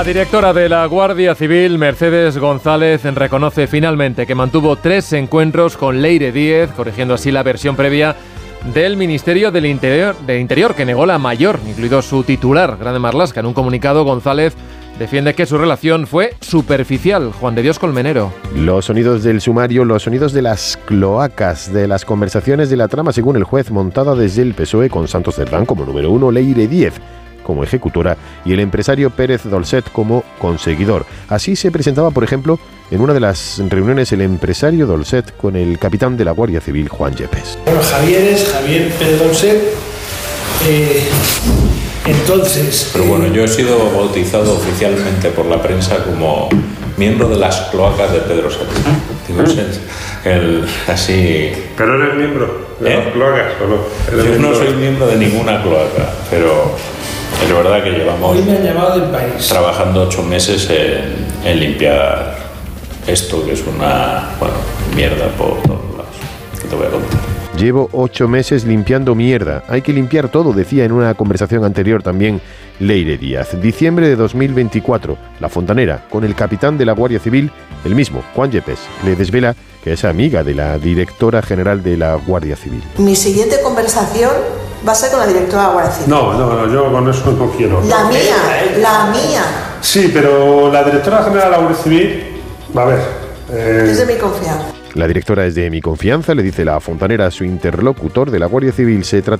La directora de la Guardia Civil, Mercedes González, reconoce finalmente que mantuvo 3 encuentros con Leire Díez, corrigiendo así la versión previa del Ministerio del Interior, que negó la mayor, incluido su titular, Grande Marlaska. En un comunicado, González defiende que su relación fue superficial. Juan de Dios Colmenero. Los sonidos del sumario, los sonidos de las cloacas, de las conversaciones de la trama, según el juez, montada desde el PSOE con Santos Cerdán como número 1, Leire Díez como ejecutora y el empresario Pérez Dolcet como conseguidor. Así se presentaba, por ejemplo, en una de las reuniones el empresario Dolcet con el capitán de la Guardia Civil, Juan Yepes. Bueno, Javier Pérez Dolcet. Entonces... Pero bueno, yo he sido bautizado oficialmente por la prensa como miembro de las cloacas de Pedro Sánchez. Así... ¿Pero eres miembro de las cloacas o no? Yo no soy miembro de ninguna cloaca, pero es verdad que llevamos hoy me han llamado del país trabajando 8 meses en limpiar esto, que es una mierda por todos lados. ¿Qué te voy a contar? Llevo 8 meses limpiando mierda. Hay que limpiar todo, decía en una conversación anterior también Leire Díaz. Diciembre de 2024, La Fontanera, con el capitán de la Guardia Civil, el mismo, Juan Yepes, le desvela que es amiga de la directora general de la Guardia Civil. Mi siguiente conversación va a ser con la directora de la Guardia Civil. No, yo con eso no quiero. La mía. Sí, pero la directora general de la Guardia Civil, a ver... Es de mi confianza. La directora es de mi confianza, le dice La Fontanera a su interlocutor de la Guardia Civil. Se trata